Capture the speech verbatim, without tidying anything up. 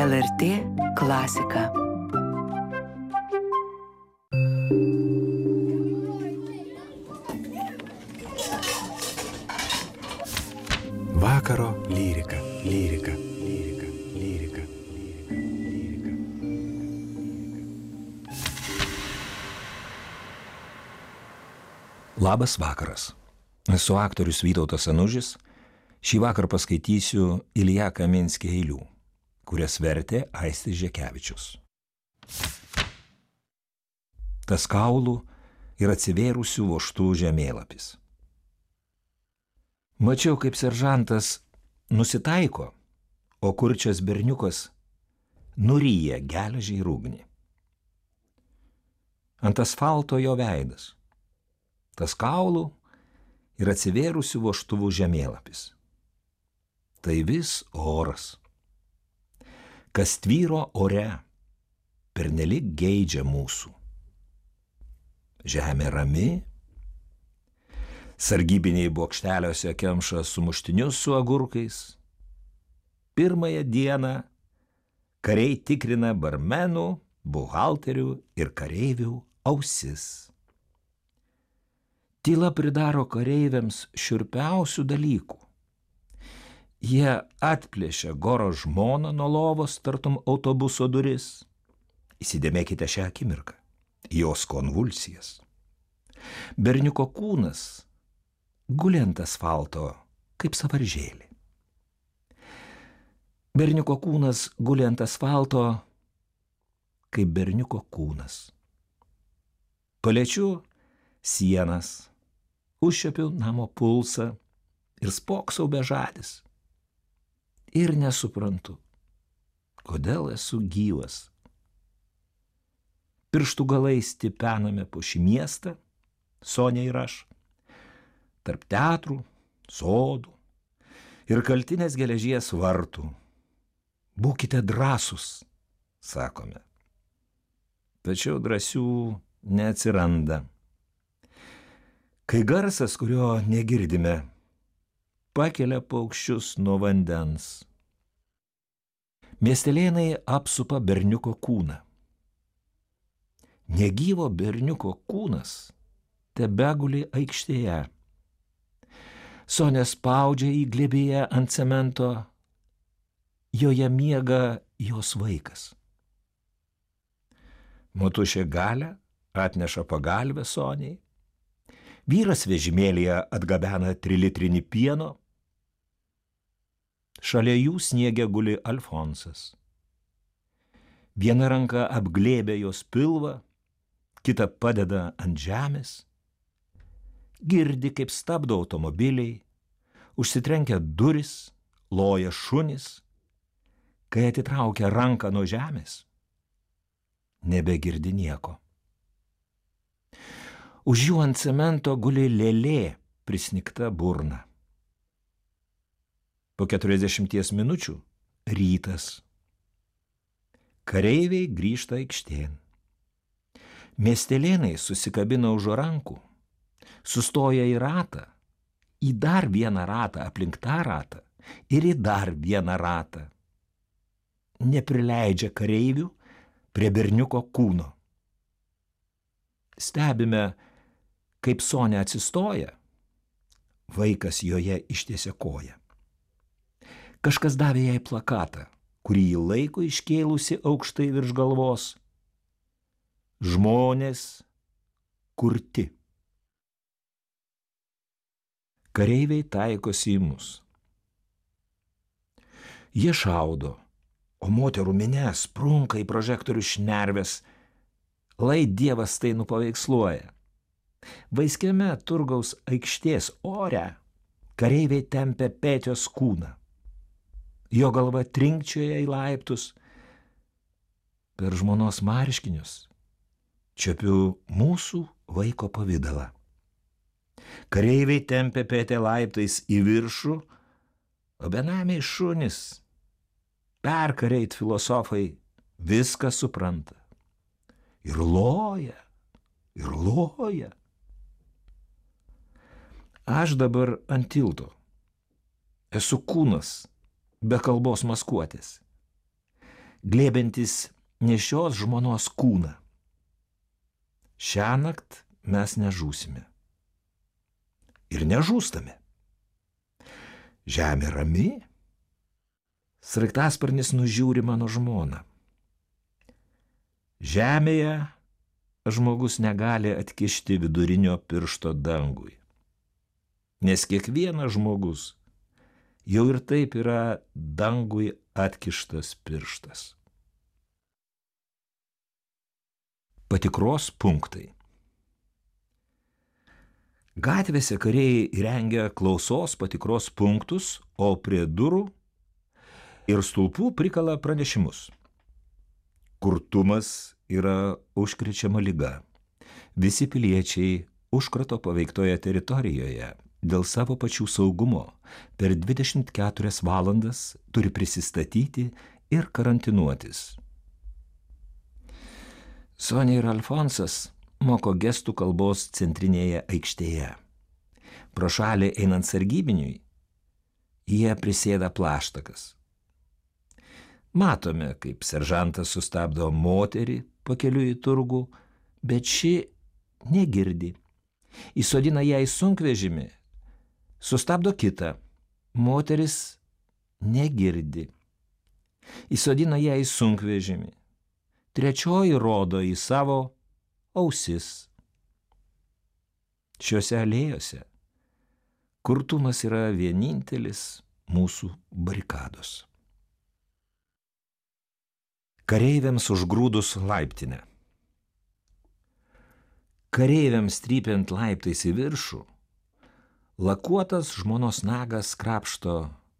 L R T klasika. Vakaro lyrika, lyrika, lyrika, lyrika, lyrika, lyrika. Labas vakaras. Esu aktorius Vytautas Anužis. Šį vakarą paskaitysiu Ilja Kaminskį eilių, kurias vertė Aistis Žekevičius. Tas kaulų ir atsivėrusių vožtų žemėlapis. Mačiau, kaip seržantas nusitaiko, o kurčias berniukas nuryja geležį ir ugnį. Ant asfalto jo veidas. Tas kaulų ir atsivėrusių vožtuvų žemėlapis. Tai vis oras. Kas tvyro ore, pernelyg geidžia mūsų. Žemė rami, sargybiniai bokšteliuose kemša sumuštinius su agurkais. Pirmąją dieną kariai tikrina barmenų, buhalterių ir kareivių ausis. Tyla pridaro kareiviams šiurpiausių dalykų. Jie atplėšia Goro žmoną nuo lovos tartum autobuso duris. Įsidėmėkite šią akimirką, jos konvulsijas. Berniuko kūnas guli ant asfalto kaip sąvaržėlė. Berniuko kūnas guli ant asfalto kaip berniuko kūnas. Paliečiu sienas, užčiuopiu namo pulsą ir spoksau bežadis. Ir nesuprantu, kodėl esu gyvas. Pirštų galais tipename po šį miestą, Sonia ir aš, tarp teatrų, sodų ir kaltinės geležies vartų. Būkite drąsūs, sakome. Tačiau drąsių neatsiranda. Kai garsas, kurio negirdime, pakelia paukščius nuo vandens. Miestelėnai apsupa berniuko kūną. Negyvo berniuko kūnas tebeguli aikštėje. Sonia spaudžia į glėbyje ant cemento, joje miega jos vaikas. Motušė Galia atneša pagalvę Soniai. Vyras vežimėlyje atgabena trilitrinį pieno. Šalia jų sniege guli Alfonsas. Viena ranka apglėbia jos pilvą, kita padeda ant žemės. Girdi, kaip stabdo automobiliai, užsitrenkia duris, loja šunys. Kai atitraukia ranką nuo žemės, nebegirdi nieko. Už jų ant cemento guli lėlė prisnigta burna. Po keturiasdešimties minučių rytas. Kareiviai grįžta aikštėn. Miestelėnai susikabina už rankų, sustoja į ratą, į dar vieną ratą aplink tą ratą ir į dar vieną ratą. Neprileidžia kareivių prie berniuko kūno. Stebime, kaip Sonia atsistoja, vaikas joje ištiesia koją. Kažkas davė jai plakatą, kurį ji laiko iškėlusi aukštai virš galvos. Žmonės kurti. Kareiviai taikosi į mus. Jie šaudo, o moterų minia sprunka į prožektorių šnerves, lai Dievas tai nupaveiksluoja. Vaiskiame turgaus aikštės ore kareiviai tempia Petės kūną. Jo galva trinkčioja į laiptus. Per žmonos marškinius čiuopiu mūsų vaiko pavidalą. Kareiviai tempia Petę laiptais į viršų, o benamiai šunys, perkareit filosofai, viską supranta. Ir loja, ir loja. Aš dabar ant tilto. Esu kūnas, be kalbos maskuotės. glėbiantis nešios žmonos kūną. Šiąnakt mes nežūsime. Ir nežūstame. Žemė rami. Sraigtasparnis nužiūri mano žmoną. Žemėje žmogus negali atkišti vidurinio piršto dangui, nes kiekvienas žmogus jau ir taip yra dangui atkištas pirštas. Patikros punktai. Gatvėse kariai įrengia klausos patikros punktus, o prie durų ir stulpų prikala pranešimus. Kurtumas yra užkrečiama liga. Visi piliečiai užkrato paveiktoje teritorijoje dėl savo pačių saugumo per dvidešimt keturias valandas turi prisistatyti ir karantinuotis. Sonia ir Alfonsas moko gestų kalbos centrinėje aikštėje. Pro šalį einant sargybiniui, jie prisėda plaštakas. Matome, kaip seržantas sustabdo moterį pakeliui į turgų, bet ši negirdi. Įsodina ją į sunkvežimį, sustabdo kitą. Moteris negirdi. Įsodina ją į sunkvežimį. Trečioji rodo į savo ausis. Šiuose alėjose kurtumas yra vienintelis mūsų barikados. Kareiviams užgrūdus laiptinę. Kareiviams trypiant laiptais į viršų, lakuotas žmonos nagas krapšto